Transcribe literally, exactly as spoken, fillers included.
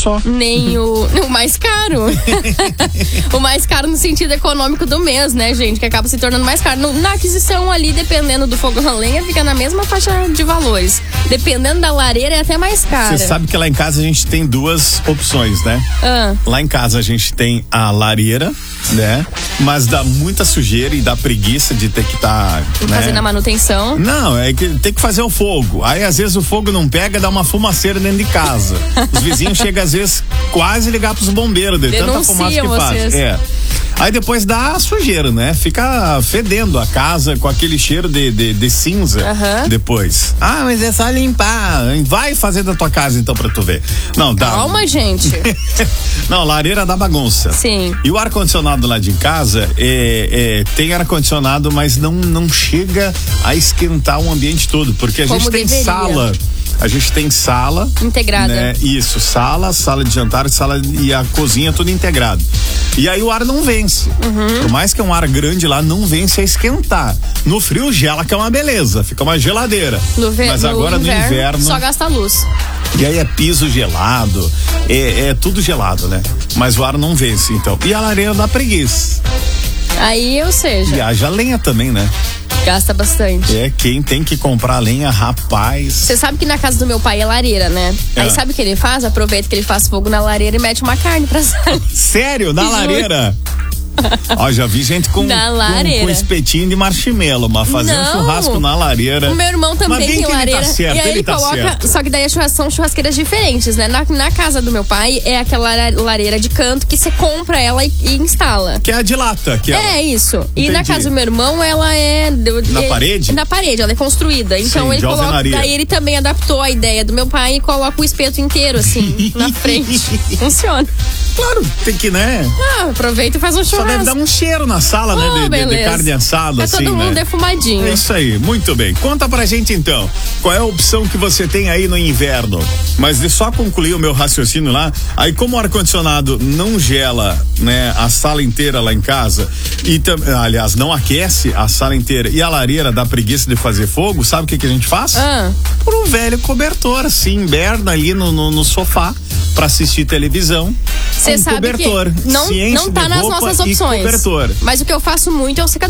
só. Nem o, o mais caro. O mais caro no sentido econômico do mês, né, gente? Que acaba se tornando mais caro. No, na aquisição ali, dependendo do fogão a lenha, fica na mesma faixa de valores. Dependendo da lareira, é até mais caro. Você sabe que lá em casa a gente tem duas opções, né? Ah. Lá em casa a gente tem a lareira, né? Mas dá muita sujeira e dá preguiça de ter que estar, tá, né? Fazendo a manutenção. Não, é que tem que fazer o fogo. Aí às vezes o fogo não pega, dá uma fumaceira dentro de casa. Os vizinhos chegam às vezes quase ligar pros bombeiros de tanta fumaça que faz. É. Aí depois dá sujeira, né? Fica fedendo a casa com aquele cheiro de, de, de cinza. Uhum. Depois. Ah, mas é só limpar. Vai fazer da tua casa então pra tu ver. Não, dá. Calma, gente. Não, lareira dá bagunça. Sim. E o ar-condicionado lá de casa é, é, tem ar-condicionado, mas não, não chega a esquentar o ambiente todo. Porque a Como gente tem deveria. sala. A gente tem sala. Integrada. Né? Isso, sala, sala de jantar, sala e a cozinha tudo integrado. E aí o ar não vence. Uhum. Por mais que é um ar grande lá, não vence a esquentar. No frio gela, que é uma beleza, fica uma geladeira. No ve- Mas no agora inverno, no inverno só gasta luz. E aí é piso gelado, é, é tudo gelado, né? Mas o ar não vence, então. E a lareira dá preguiça. Aí, ou seja, E haja lenha também, né? gasta bastante. É, quem tem que comprar lenha, rapaz. Você sabe que na casa do meu pai é lareira, né? É. Aí sabe o que ele faz? Aproveita que ele faz fogo na lareira e mete uma carne pra assar. Sério? Na Juro. lareira? Ó, já vi gente com, Na com, lareira. com espetinho de marshmallow, mas fazendo Não. churrasco na lareira. O meu irmão Mas também bem tem que ele lareira. tá certo, e aí ele ele tá coloca. certo. Só que daí as churras- são churrasqueiras diferentes, né? Na, na casa do meu pai é aquela lareira de canto que você compra ela e, e instala. Que é a de lata. Que É isso. E na Entendi. casa do meu irmão, ela é. Na é- parede? Na parede, ela é construída. Então Sim, ele de coloca. alvenaria. Daí ele também adaptou a ideia do meu pai e coloca o espeto inteiro, assim, na frente. Funciona. Claro, tem que, né? Ah, aproveita e faz um Só churrasco. deve dar um cheiro na sala, Oh, né? De, de, de beleza. carne assada, Tá assim, todo mundo né? defumadinho. É isso aí, muito bem. Conta pra gente então, qual é a opção que você tem aí no inverno? Mas de só concluir o meu raciocínio lá, aí como o ar-condicionado não gela, né, a sala inteira lá em casa, e tam, aliás, não aquece a sala inteira e a lareira dá preguiça de fazer fogo, sabe o que que a gente faz? Ah. Por um velho cobertor, assim, inverno ali no, no, no sofá, pra assistir televisão. Você um sabe cobertor. que não, Se enche não tá de nas roupa nossas e opções. cobertor. Mas o que eu faço muito é o secador.